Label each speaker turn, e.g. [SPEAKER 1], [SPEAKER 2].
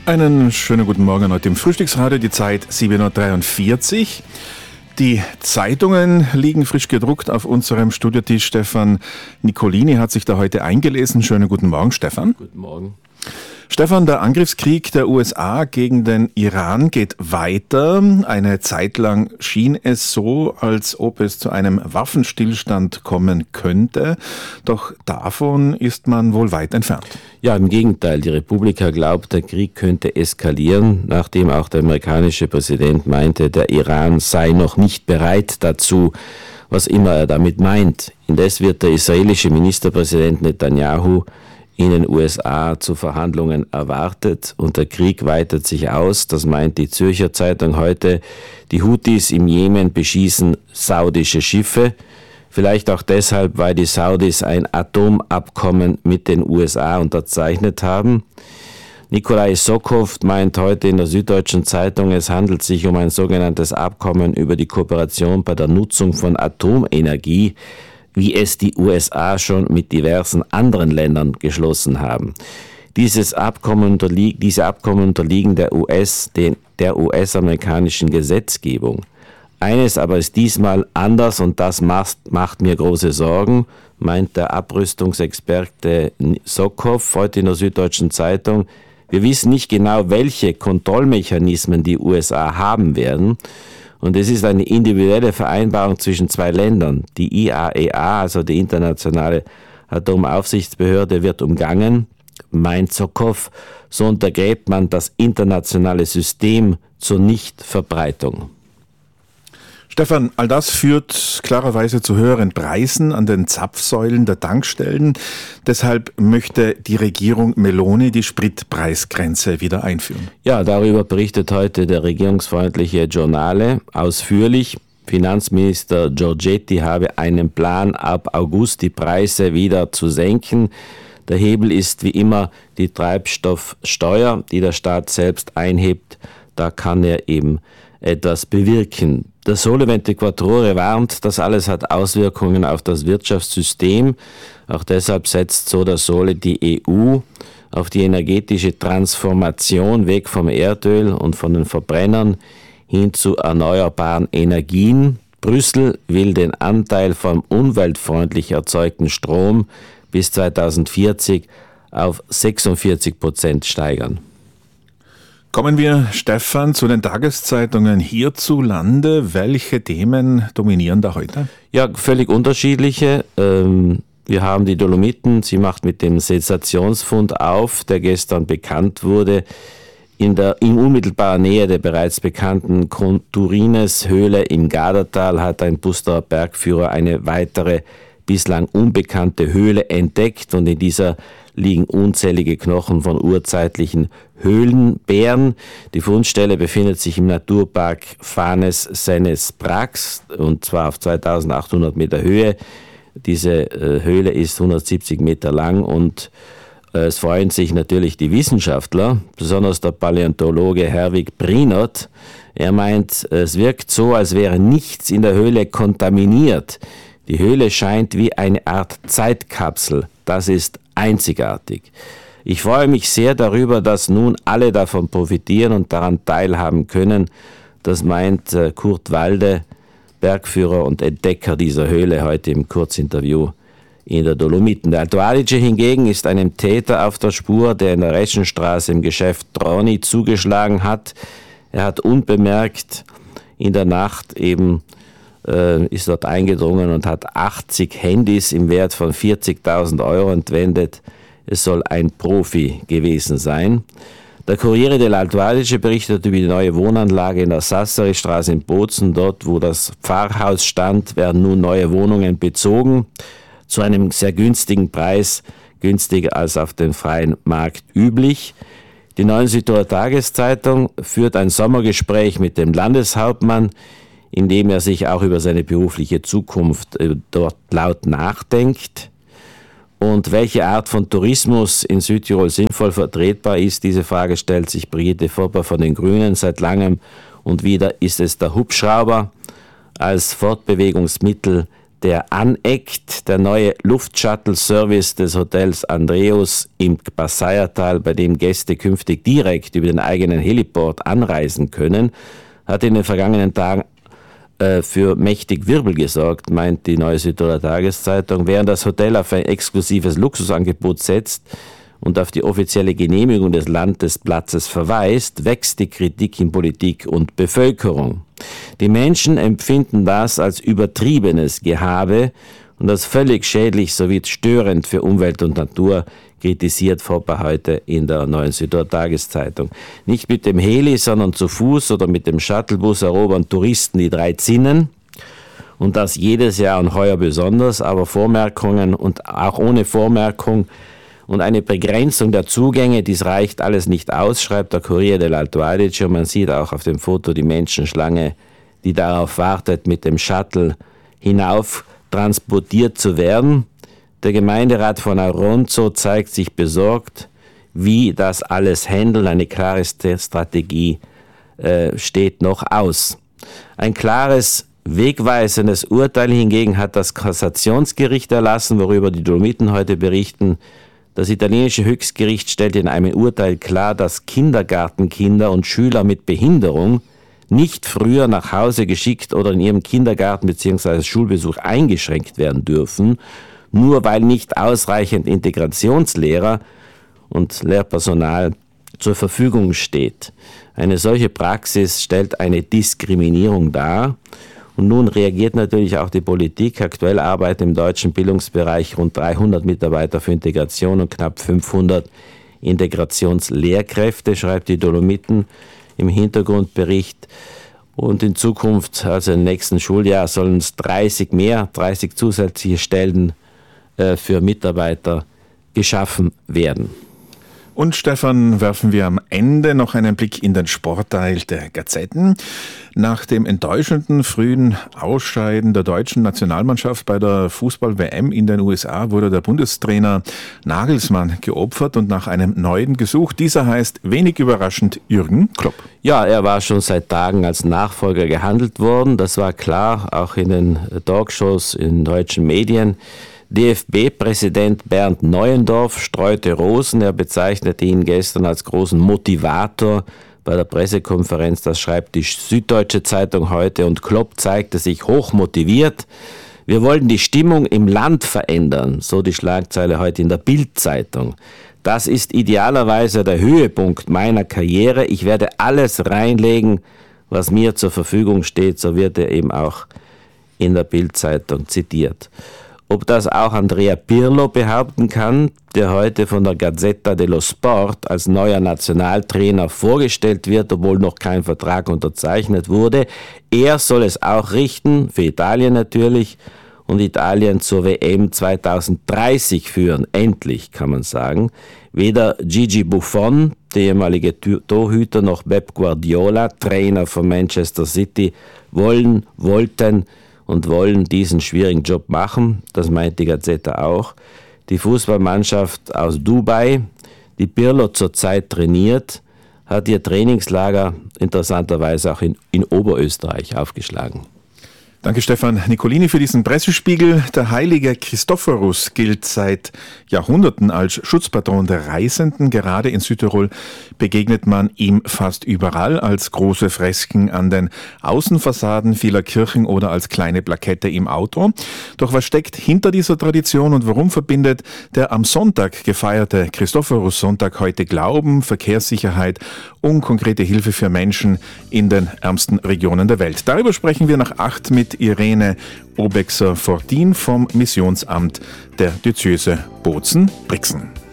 [SPEAKER 1] Einen schönen guten Morgen heute im Frühstücksradio, die Zeit 7.43 Uhr. Die Zeitungen liegen frisch gedruckt auf unserem Studiotisch. Stefan Nicolini hat sich da heute eingelesen. Schönen guten Morgen, Stefan.
[SPEAKER 2] Guten Morgen.
[SPEAKER 1] Stefan, der Angriffskrieg der USA gegen den Iran geht weiter. Eine Zeit lang schien es so, als ob es zu einem Waffenstillstand kommen könnte. Doch davon ist man wohl weit entfernt.
[SPEAKER 2] Ja, im Gegenteil. Die Republika glaubt, der Krieg könnte eskalieren, nachdem auch der amerikanische Präsident meinte, der Iran sei noch nicht bereit dazu, was immer er damit meint. Indes wird der israelische Ministerpräsident Netanyahu in den USA zu Verhandlungen erwartet und der Krieg weitet sich aus. Das meint die Zürcher Zeitung heute. Die Houthis im Jemen beschießen saudische Schiffe. Vielleicht auch deshalb, weil die Saudis ein Atomabkommen mit den USA unterzeichnet haben. Nikolai Sokow meint heute in der Süddeutschen Zeitung, es handelt sich um ein sogenanntes Abkommen über die Kooperation bei der Nutzung von Atomenergie, wie es die USA schon mit diversen anderen Ländern geschlossen haben. Diese Abkommen unterliegen der US-amerikanischen Gesetzgebung. Eines aber ist diesmal anders und das macht mir große Sorgen, meint der Abrüstungsexperte Sokow heute in der Süddeutschen Zeitung. Wir wissen nicht genau, welche Kontrollmechanismen die USA haben werden. Und es ist eine individuelle Vereinbarung zwischen zwei Ländern. Die IAEA, also die Internationale Atomaufsichtsbehörde, wird umgangen, meint Sokow. So untergräbt man das internationale System zur Nichtverbreitung.
[SPEAKER 1] Stefan, all das führt klarerweise zu höheren Preisen an den Zapfsäulen der Tankstellen. Deshalb möchte die Regierung Meloni die Spritpreisgrenze wieder einführen.
[SPEAKER 2] Ja, darüber berichtet heute der regierungsfreundliche Giornale ausführlich. Finanzminister Giorgetti habe einen Plan, ab August die Preise wieder zu senken. Der Hebel ist wie immer die Treibstoffsteuer, die der Staat selbst einhebt. Da kann er eben etwas bewirken. Der Sole 24 warnt, das alles hat Auswirkungen auf das Wirtschaftssystem. Auch deshalb setzt so der Sole die EU auf die energetische Transformation weg vom Erdöl und von den Verbrennern hin zu erneuerbaren Energien. Brüssel will den Anteil vom umweltfreundlich erzeugten Strom bis 2040 auf 46% steigern.
[SPEAKER 1] Kommen wir, Stefan, zu den Tageszeitungen hierzulande. Welche Themen dominieren da heute?
[SPEAKER 2] Ja, völlig unterschiedliche. Wir haben die Dolomiten. Sie macht mit dem Sensationsfund auf, der gestern bekannt wurde. In unmittelbarer Nähe der bereits bekannten Conturines-Höhle im Gardatal hat ein Pusterer Bergführer eine weitere, bislang unbekannte Höhle entdeckt und in dieser liegen unzählige Knochen von urzeitlichen Höhlenbären. Die Fundstelle befindet sich im Naturpark Fanes Senes Prax und zwar auf 2800 Meter Höhe. Diese Höhle ist 170 Meter lang und es freuen sich natürlich die Wissenschaftler, besonders der Paläontologe Herwig Brinert. Er meint, es wirkt so, als wäre nichts in der Höhle kontaminiert. Die Höhle scheint wie eine Art Zeitkapsel. Das ist einzigartig. Ich freue mich sehr darüber, dass nun alle davon profitieren und daran teilhaben können. Das meint Kurt Walde, Bergführer und Entdecker dieser Höhle, heute im Kurzinterview in der Dolomiten. Der Alto Adige hingegen ist einem Täter auf der Spur, der in der Reschenstraße im Geschäft Troni zugeschlagen hat. Er hat unbemerkt in der Nacht eben ist dort eingedrungen und hat 80 Handys im Wert von 40.000 € entwendet. Es soll ein Profi gewesen sein. Der Corriere dell'Alto Adige berichtet über die neue Wohnanlage in der Sassari-Straße in Bozen. Dort, wo das Pfarrhaus stand, werden nun neue Wohnungen bezogen. Zu einem sehr günstigen Preis, günstiger als auf dem freien Markt üblich. Die Neue Südtiroler Tageszeitung führt ein Sommergespräch mit dem Landeshauptmann, in dem er sich auch über seine berufliche Zukunft dort laut nachdenkt. Und welche Art von Tourismus in Südtirol sinnvoll vertretbar ist, diese Frage stellt sich Brigitte Fopper von den Grünen seit langem. Und wieder ist es der Hubschrauber als Fortbewegungsmittel der aneckt. Der neue Luftshuttle-Service des Hotels Andreas im Passayertal, bei dem Gäste künftig direkt über den eigenen Heliport anreisen können, hat in den vergangenen Tagen für mächtig Wirbel gesorgt, meint die Neue Südtiroler Tageszeitung. Während das Hotel auf ein exklusives Luxusangebot setzt und auf die offizielle Genehmigung des Landesplatzes verweist, wächst die Kritik in Politik und Bevölkerung. Die Menschen empfinden das als übertriebenes Gehabe und als völlig schädlich sowie störend für Umwelt und Natur, kritisiert Fopper heute in der Neuen Südtiroler Tageszeitung. Nicht mit dem Heli, sondern zu Fuß oder mit dem Shuttlebus erobern Touristen die 3 Zinnen. Und das jedes Jahr und heuer besonders, aber Vormerkungen und auch ohne Vormerkung und eine Begrenzung der Zugänge, dies reicht alles nicht aus, schreibt der Corriere dell'Alto Adige. Und man sieht auch auf dem Foto die Menschenschlange, die darauf wartet, mit dem Shuttle hinauf transportiert zu werden. Der Gemeinderat von Auronzo zeigt sich besorgt, wie das alles handeln. Eine klare Strategie steht noch aus. Ein klares, wegweisendes Urteil hingegen hat das Kassationsgericht erlassen, worüber die Dolomiten heute berichten. Das italienische Höchstgericht stellt in einem Urteil klar, dass Kindergartenkinder und Schüler mit Behinderung nicht früher nach Hause geschickt oder in ihrem Kindergarten bzw. Schulbesuch eingeschränkt werden dürfen, nur weil nicht ausreichend Integrationslehrer und Lehrpersonal zur Verfügung steht. Eine solche Praxis stellt eine Diskriminierung dar. Und nun reagiert natürlich auch die Politik. Aktuell arbeiten im deutschen Bildungsbereich rund 300 Mitarbeiter für Integration und knapp 500 Integrationslehrkräfte, schreibt die Dolomiten im Hintergrundbericht. Und in Zukunft, also im nächsten Schuljahr, sollen es 30 zusätzliche Stellen für Mitarbeiter geschaffen werden.
[SPEAKER 1] Und Stefan, werfen wir am Ende noch einen Blick in den Sportteil der Gazetten. Nach dem enttäuschenden frühen Ausscheiden der deutschen Nationalmannschaft bei der Fußball-WM in den USA wurde der Bundestrainer Nagelsmann geopfert und nach einem neuen gesucht. Dieser heißt wenig überraschend Jürgen Klopp.
[SPEAKER 2] Ja, er war schon seit Tagen als Nachfolger gehandelt worden. Das war klar, auch in den Talkshows in deutschen Medien. DFB-Präsident Bernd Neuendorf streute Rosen. Er bezeichnete ihn gestern als großen Motivator bei der Pressekonferenz. Das schreibt die Süddeutsche Zeitung heute. Und Klopp zeigte sich hoch motiviert. Wir wollten die Stimmung im Land verändern, so die Schlagzeile heute in der Bild-Zeitung. Das ist idealerweise der Höhepunkt meiner Karriere. Ich werde alles reinlegen, was mir zur Verfügung steht. So wird er eben auch in der Bild-Zeitung zitiert. Ob das auch Andrea Pirlo behaupten kann, der heute von der Gazzetta dello Sport als neuer Nationaltrainer vorgestellt wird, obwohl noch kein Vertrag unterzeichnet wurde. Er soll es auch richten, für Italien natürlich, und Italien zur WM 2030 führen. Endlich, kann man sagen. Weder Gigi Buffon, der ehemalige Torhüter, noch Pep Guardiola, Trainer von Manchester City, wollten und wollen diesen schwierigen Job machen. Das meint die Gazzetta auch. Die Fußballmannschaft aus Dubai, die Pirlo zurzeit trainiert, hat ihr Trainingslager interessanterweise auch in Oberösterreich aufgeschlagen.
[SPEAKER 1] Danke Stefan Nicolini für diesen Pressespiegel. Der heilige Christophorus gilt seit Jahrhunderten als Schutzpatron der Reisenden. Gerade in Südtirol begegnet man ihm fast überall als große Fresken an den Außenfassaden vieler Kirchen oder als kleine Plakette im Auto. Doch was steckt hinter dieser Tradition und warum verbindet der am Sonntag gefeierte Christophorus-Sonntag heute Glauben, Verkehrssicherheit und konkrete Hilfe für Menschen in den ärmsten Regionen der Welt? Darüber sprechen wir nach 8 mit Irene Obexer-Fortin vom Missionsamt der Diözese Bozen-Brixen.